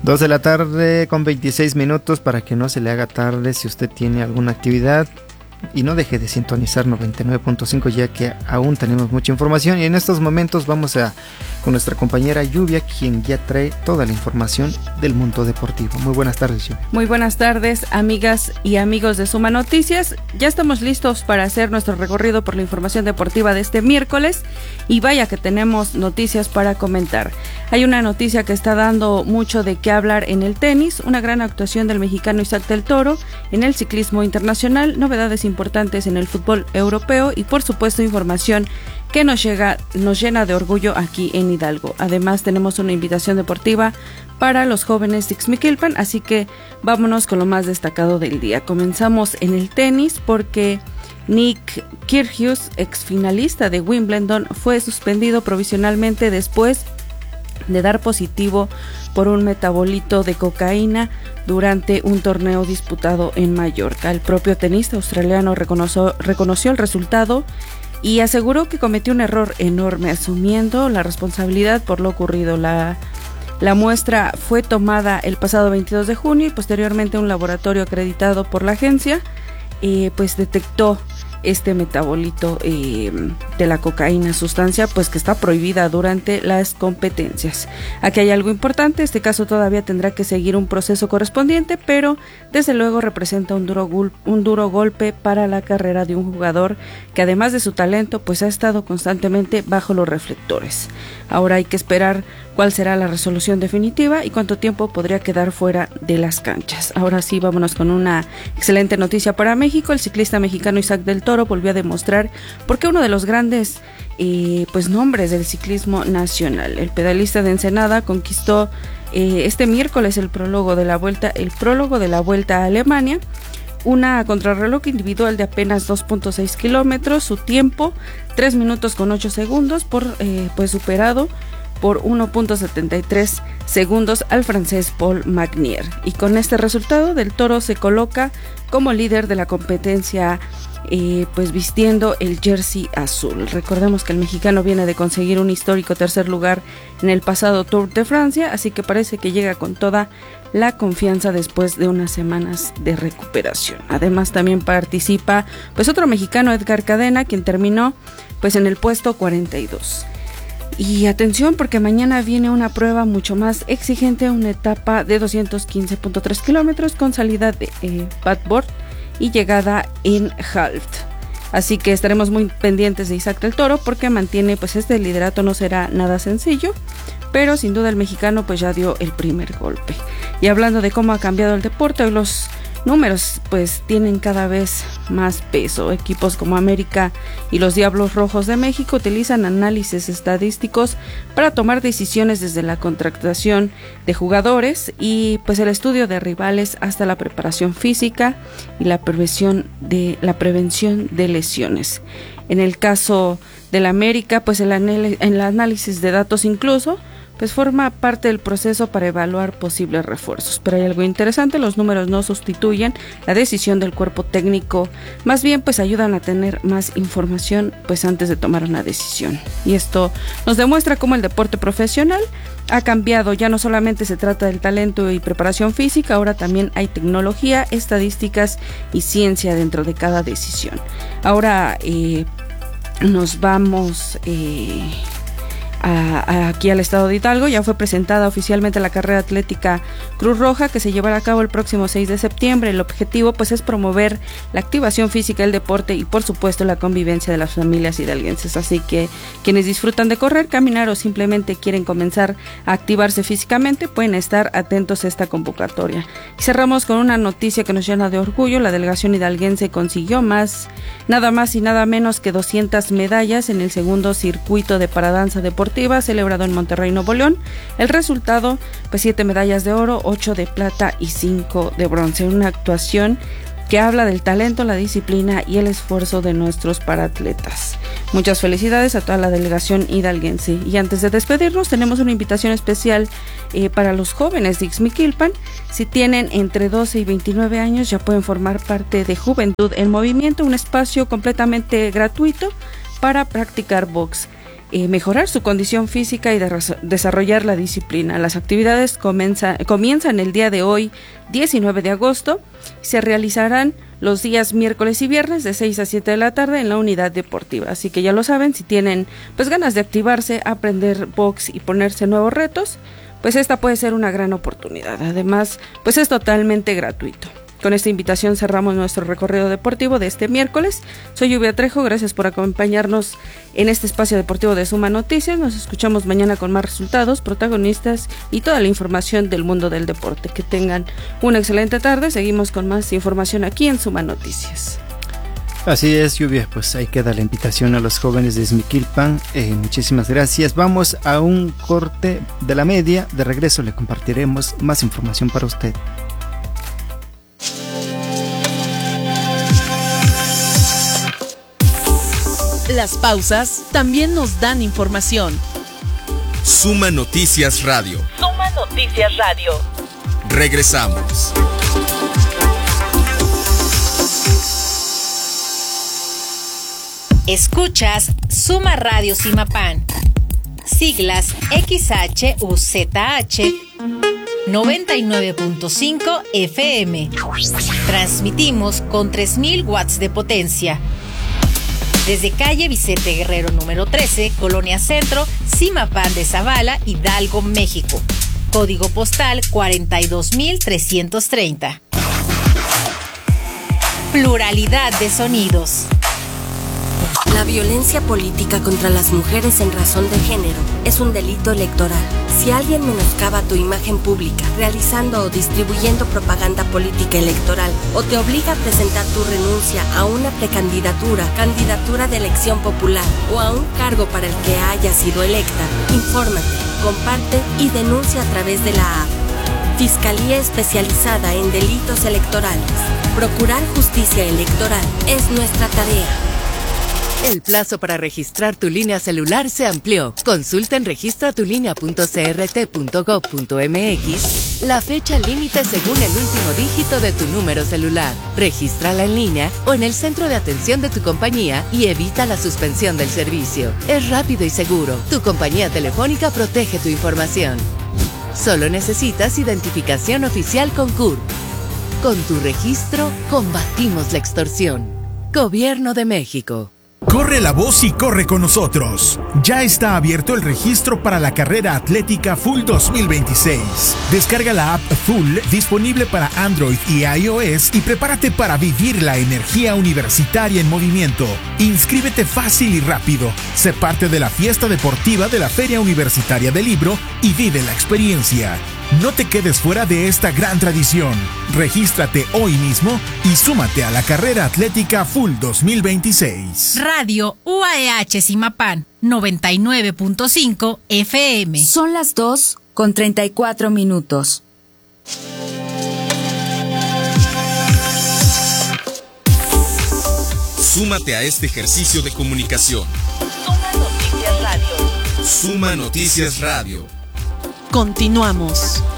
2 de la tarde con 26 minutos para que no se le haga tarde si usted tiene alguna actividad. Y no deje de sintonizar 99.5 ya que aún tenemos mucha información. Y en estos momentos vamos con nuestra compañera Lluvia, quien ya trae toda la información del mundo deportivo. Muy buenas tardes, Lluvia. Muy buenas tardes, amigas y amigos de Suma Noticias. Ya estamos listos para hacer nuestro recorrido por la información deportiva de este miércoles. Y vaya que tenemos noticias para comentar. Hay una noticia que está dando mucho de qué hablar en el tenis. Una gran actuación del mexicano Isaac del Toro en el ciclismo internacional. Novedades importantes en el fútbol europeo y por supuesto información que nos llena de orgullo aquí en Hidalgo. Además tenemos una invitación deportiva para los jóvenes de Ixmiquilpan, así que vámonos con lo más destacado del día. Comenzamos en el tenis porque Nick Kyrgios, ex finalista de Wimbledon, fue suspendido provisionalmente después de dar positivo por un metabolito de cocaína durante un torneo disputado en Mallorca. El propio tenista australiano reconoció el resultado y aseguró que cometió un error enorme, asumiendo la responsabilidad por lo ocurrido. La muestra fue tomada el pasado 22 de junio y posteriormente un laboratorio acreditado por la agencia pues detectó este metabolito de la cocaína, sustancia pues que está prohibida durante las competencias. Aquí hay algo importante, este caso todavía tendrá que seguir un proceso correspondiente, pero desde luego representa un duro golpe para la carrera de un jugador que además de su talento pues ha estado constantemente bajo los reflectores. Ahora hay que esperar cuál será la resolución definitiva y cuánto tiempo podría quedar fuera de las canchas. Ahora sí, vámonos con una excelente noticia para México. El ciclista mexicano Isaac del Toro volvió a demostrar por qué uno de los grandes pues nombres del ciclismo nacional. El pedalista de Ensenada conquistó este miércoles el prólogo de la vuelta a Alemania, una contrarreloj individual de apenas 2.6 kilómetros, su tiempo 3 minutos con 8 segundos, pues superado por 1.73 segundos al francés Paul Magnier. Y con este resultado, Del Toro se coloca como líder de la competencia pues vistiendo el jersey azul. Recordemos que el mexicano viene de conseguir un histórico tercer lugar en el pasado Tour de Francia, así que parece que llega con toda la confianza después de unas semanas de recuperación. Además también participa pues otro mexicano, Edgar Cadena, quien terminó pues en el puesto 42. Y atención porque mañana viene una prueba mucho más exigente, una etapa de 215.3 kilómetros con salida de backboard y llegada en half. Así que estaremos muy pendientes de Isaac del Toro porque mantiene pues este liderato, no será nada sencillo, pero sin duda el mexicano pues ya dio el primer golpe. Y hablando de cómo ha cambiado el deporte, hoy los números pues tienen cada vez más peso. Equipos como América y los Diablos Rojos de México utilizan análisis estadísticos para tomar decisiones desde la contratación de jugadores y pues el estudio de rivales hasta la preparación física y la prevención de lesiones. En el caso del América, pues el análisis de datos incluso pues forma parte del proceso para evaluar posibles refuerzos. Pero hay algo interesante, los números no sustituyen la decisión del cuerpo técnico, más bien pues ayudan a tener más información pues antes de tomar una decisión. Y esto nos demuestra cómo el deporte profesional ha cambiado, ya no solamente se trata del talento y preparación física, ahora también hay tecnología, estadísticas y ciencia dentro de cada decisión. Ahora nos vamos aquí al estado de Hidalgo. Ya fue presentada oficialmente la carrera atlética Cruz Roja que se llevará a cabo el próximo 6 de septiembre. El objetivo pues es promover la activación física, el deporte y por supuesto la convivencia de las familias hidalguenses. Así que quienes disfrutan de correr, caminar o simplemente quieren comenzar a activarse físicamente pueden estar atentos a esta convocatoria. Y cerramos con una noticia que nos llena de orgullo. La delegación hidalguense consiguió nada más y nada menos que 200 medallas en el segundo circuito de paradanza deportiva celebrado en Monterrey, Nuevo León. El resultado, pues 7 medallas de oro, 8 de plata y 5 de bronce. Una actuación que habla del talento, la disciplina y el esfuerzo de nuestros paratletas. Muchas felicidades a toda la delegación hidalguense. Y antes de despedirnos, tenemos una invitación especial para los jóvenes de Ixmiquilpan. Si tienen entre 12 y 29 años, ya pueden formar parte de Juventud en Movimiento, un espacio completamente gratuito para practicar box. mejorar su condición física y desarrollar la disciplina. Las actividades comienzan el día de hoy, 19 de agosto, y se realizarán los días miércoles y viernes de 6 a 7 de la tarde en la unidad deportiva. Así que ya lo saben, si tienen pues ganas de activarse, aprender box y ponerse nuevos retos, pues esta puede ser una gran oportunidad. Además, pues es totalmente gratuito. Con esta invitación cerramos nuestro recorrido deportivo de este miércoles. Soy Lluvia Trejo, gracias por acompañarnos en este espacio deportivo de Suma Noticias. Nos escuchamos mañana con más resultados, protagonistas y toda la información del mundo del deporte. Que tengan una excelente tarde. Seguimos con más información aquí en Suma Noticias. Así es, Lluvia, pues ahí queda la invitación a los jóvenes de Xmiquilpan. Muchísimas gracias. Vamos a un corte de la media. De regreso le compartiremos más información para usted. Las pausas también nos dan información. Suma Noticias Radio. Suma Noticias Radio. Regresamos. Escuchas Suma Radio Simapán. Siglas XHUZH 99.5 FM. Transmitimos con 3000 watts de potencia. Desde calle Vicente Guerrero número 13, Colonia Centro, Simapán de Zavala, Hidalgo, México. Código postal 42330. Pluralidad de sonidos. La violencia política contra las mujeres en razón de género es un delito electoral. Si alguien menoscaba tu imagen pública realizando o distribuyendo propaganda política electoral o te obliga a presentar tu renuncia a una precandidatura, candidatura de elección popular o a un cargo para el que haya sido electa, infórmate, comparte y denuncia a través de la app. Fiscalía Especializada en Delitos Electorales. Procurar justicia electoral es nuestra tarea. El plazo para registrar tu línea celular se amplió. Consulta en registratulinea.crt.gov.mx la fecha límite según el último dígito de tu número celular. Regístrala en línea o en el centro de atención de tu compañía y evita la suspensión del servicio. Es rápido y seguro. Tu compañía telefónica protege tu información. Solo necesitas identificación oficial con CURP. Con tu registro, combatimos la extorsión. Gobierno de México. Corre la voz y corre con nosotros. Ya está abierto el registro para la carrera atlética Full 2026. Descarga la app Full, disponible para Android y iOS, y prepárate para vivir la energía universitaria en movimiento. Inscríbete fácil y rápido. Sé parte de la fiesta deportiva de la Feria Universitaria del Libro y vive la experiencia. No te quedes fuera de esta gran tradición. Regístrate hoy mismo y súmate a la carrera atlética Full 2026. Radio UAEH Simapán 99.5 FM. Son las 2:34. Súmate a este ejercicio de comunicación. Suma Noticias Radio. Suma Noticias Radio. Continuamos.